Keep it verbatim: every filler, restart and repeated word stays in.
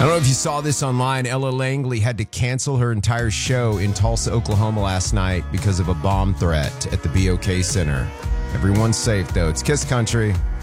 don't know if you saw this online. Ella Langley had to cancel her entire show in Tulsa, Oklahoma last night because of a bomb threat at the B O K Center. Everyone's safe, though. It's Kiss Country.